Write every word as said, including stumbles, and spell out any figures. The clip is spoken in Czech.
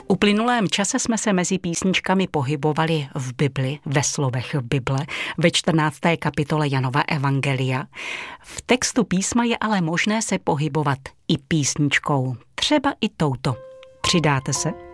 uplynulém čase jsme se mezi písničkami pohybovali v Bibli, ve slovech Bible, ve čtrnácté kapitole Janova evangelia. V textu písma je ale možné se pohybovat i písničkou, třeba i touto. Přidáte se?